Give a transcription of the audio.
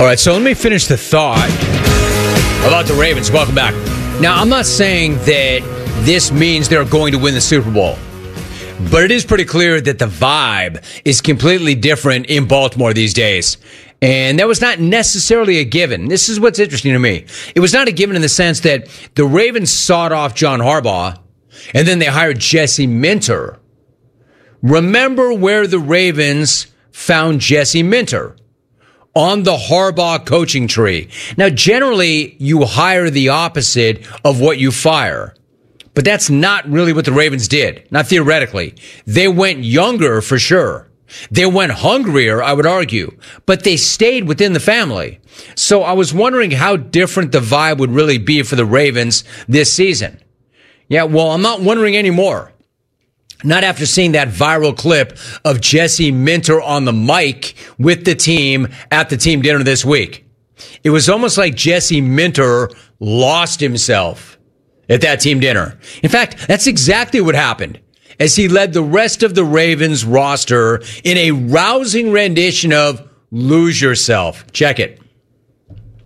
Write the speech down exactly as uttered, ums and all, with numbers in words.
All right, so let me finish the thought about the Ravens. Welcome back. Now, I'm not saying that this means they're going to win the Super Bowl, but it is pretty clear that the vibe is completely different in Baltimore these days. And that was not necessarily a given. This is what's interesting to me. It was not a given in the sense that the Ravens sawed off John Harbaugh, and then they hired Jesse Minter. Remember where the Ravens found Jesse Minter? On the Harbaugh coaching tree. Now, generally, you hire the opposite of what you fire. But that's not really what the Ravens did. Not theoretically. They went younger for sure. They went hungrier, I would argue. But they stayed within the family. So I was wondering how different the vibe would really be for the Ravens this season. Yeah, well, I'm not wondering anymore. Not after seeing that viral clip of Jesse Minter on the mic with the team at the team dinner this week. It was almost like Jesse Minter lost himself at that team dinner. In fact, that's exactly what happened as he led the rest of the Ravens roster in a rousing rendition of Lose Yourself. Check it.